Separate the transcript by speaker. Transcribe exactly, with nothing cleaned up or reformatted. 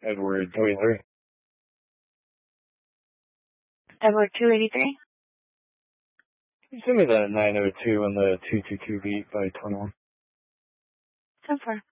Speaker 1: Edward two eighty-three.
Speaker 2: Edward two eighty-three?
Speaker 1: Send me the nine oh two on the two two two beat by twenty-one.
Speaker 2: ten four.